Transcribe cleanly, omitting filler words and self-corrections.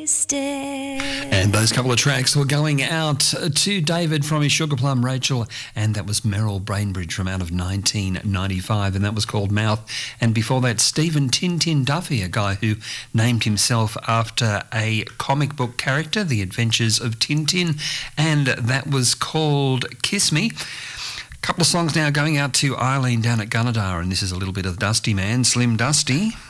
wasted. And those couple of tracks were going out to David from his Sugar Plum Rachel, and that was Merrill Bainbridge from out of 1995, and that was called Mouth. And before that, Stephen Tintin Duffy, a guy who named himself after a comic book character, The Adventures of Tintin, and that was called Kiss Me. Couple of songs now going out to Eileen down at Gunnedah, and this is a little bit of Dusty Man, Slim Dusty.